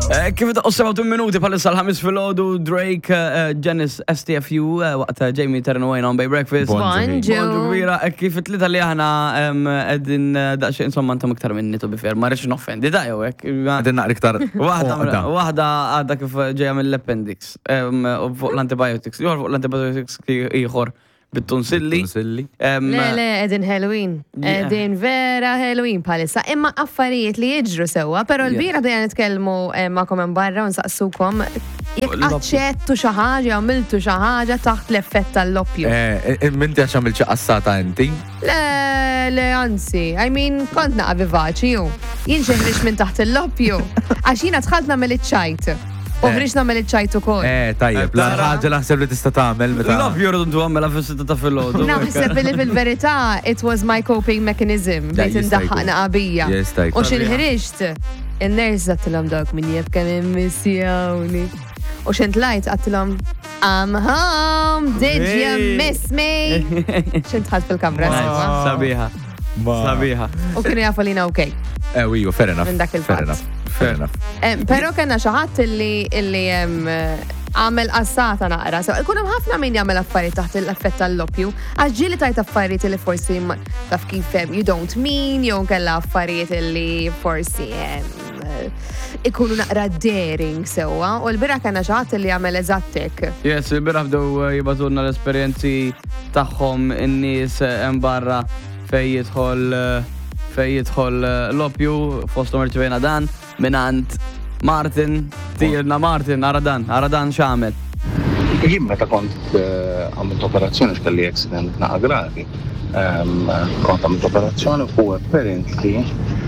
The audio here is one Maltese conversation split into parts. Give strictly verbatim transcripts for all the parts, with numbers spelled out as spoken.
Kif taqssaw minuti bħalissa l-ħamis fil-ħodu Drake, Janice S T F U waqt Jamie Turn Away on Bay Breakfast. Bonġu Bonġu kif it-tlita li aħna qegħdin daqsxejn insomma intom iktar minni tu bifer, ma rridx noffendi da jew hekk. Qegħdin naqra iktar. Waħda waħda għadha kif ġejja mill-appendix fuq l-antibiotics. Jor fuq l-antibiotics ieħor bit-tonsilli. Le, le, edin Halloween. Edin vera Halloween palissa. Imma affarijiet li jiġru sewa, pero l-bira dejja nitkellmu ma'kom hemm barra u nsaqsukom jekk aċċettu xi ħaġa, għamiltu xi ħaġa taħt l-effett tal-oppju. Eh, minti għax għamilx qassata inti? Le, le, anzi, I mean, kont naqa' vivaċi ju. Jien xeħrix minn taħt l-oppju. Għax jiena tħalt nagħmel iċ-ċajt. U ħriġ nagħmel iċ-ċajt ukoll. Eh, tajjeb, la ħaġa naħseb li tista' tagħmel meta. L-oppju rridu nagħmilha fis-sitta ta' filgħodu. Naħseb li fil-verità it was my coping mechanism li tindaħħaq naqabija. U x'in ħriġt in-ners għattilhom dawk min jekk kemm immissjawni. U x'int lajt għattilhom I'm home, did you miss me? X'int ħadd fil-kamra sewa. Sabiħa. Sabiħa. U kienu jafu lina okej. Eh, wiju, fair enough. Minn dak il-fatt. Fair enough. Pero kena xaħat illi illi għamel qassata naqra. Kunem ħafna min jagħmel affarijiet taħt l-effett tal-oppju. Għax ġieli tajt affarijiet li forsi taf kif you don't mean, jew kella affarijiet li forsi ikunu naqra daring sewa. U l-bira kena xaħat illi jagħmel eżattek. Yes, il-bira bdew jibatulna l-esperjenzi tagħhom in-nies hemm barra fej jidħol fej jidħol l-oppju fostom irċivejna dan minant Martin, tirna Martin, Aradan, Aradan x'għamel. Jien meta kont għamilt operazzjoni x'kelli accident naqa' gravi. Kont għamilt operazzjoni u apparently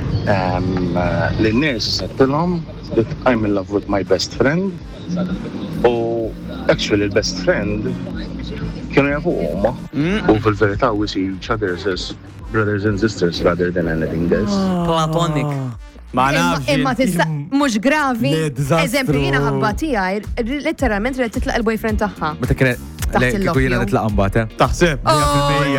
l-nurse settilhom that I'm in love with my best friend. U actually l-best friend kienu jafu huma. U fil-verità we see each other as brothers and sisters rather than anything else. Platonic. Ma nafx. Imma tista' mhux gravi. Eżempju jiena ħabba tiegħi letteralment li titlaq il-boyfriend tagħha. Meta kienet kieku jiena nitlaq imbagħad. Taħseb.